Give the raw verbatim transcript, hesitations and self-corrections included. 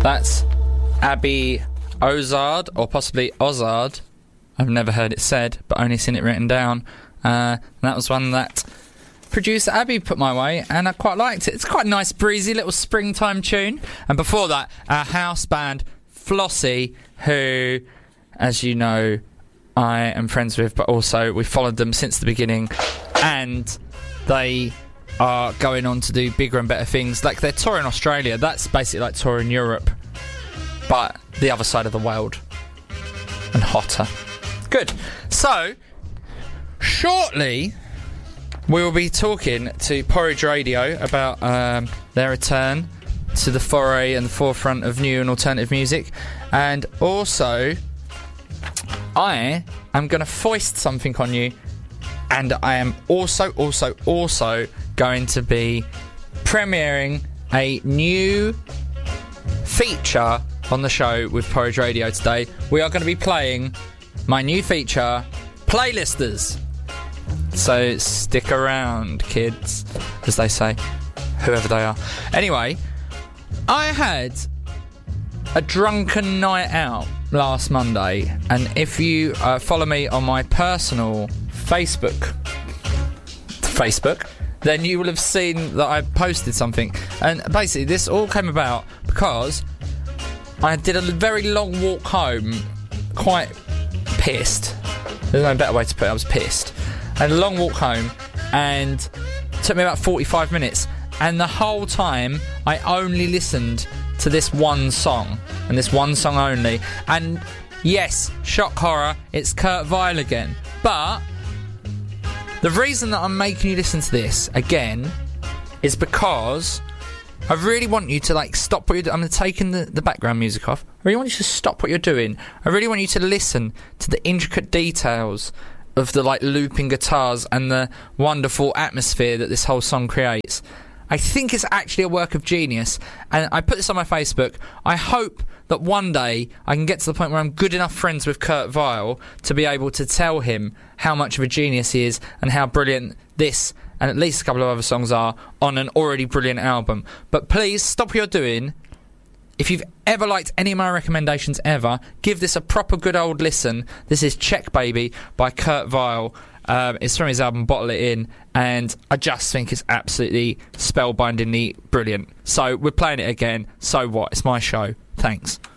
That's Abby Ozard, or possibly Ozard. I've never heard it said, but only seen it written down. Uh, and that was one that producer Abby put my way, and I quite liked it. It's quite a nice, breezy little springtime tune. And before that, our house band Flossie, who, as you know, I am friends with, but also we followed them since the beginning, and they are going on to do bigger and better things. Like, they're touring Australia. That's basically like touring Europe, but the other side of the world, and hotter. Good. So shortly we will be talking to Porridge Radio about um, their return to the foray and the forefront of new and alternative music, and also I am going to foist something on you, and I am also also also going to be premiering a new feature on the show with Porridge Radio today. We are going to be playing my new feature, Playlisters. So stick around, kids, as they say, whoever they are. Anyway, I had a drunken night out last Monday, and if you uh, follow me on my personal Facebook, Facebook, then you will have seen that I posted something. And basically, this all came about because I did a very long walk home, quite pissed. There's no better way to put it. I was pissed. I had a long walk home, and it took me about forty-five minutes. And the whole time, I only listened to this one song, and this one song only. And yes, shock horror, it's Kurt Vile again. But the reason that I'm making you listen to this again is because I really want you to, like, stop what you're doing. I'm taking the, the background music off. I really want you to stop what you're doing. I really want you to listen to the intricate details of the, like, looping guitars and the wonderful atmosphere that this whole song creates. I think it's actually a work of genius, and I put this on my Facebook. I hope that one day I can get to the point where I'm good enough friends with Kurt Vile to be able to tell him how much of a genius he is and how brilliant this and at least a couple of other songs are on an already brilliant album. But please, stop what you're doing. If you've ever liked any of my recommendations ever, give this a proper good old listen. This is Check Baby by Kurt Vile. Um, it's from his album Bottle It In, and I just think it's absolutely spellbindingly brilliant. So we're playing it again. So what? It's my show. Thanks.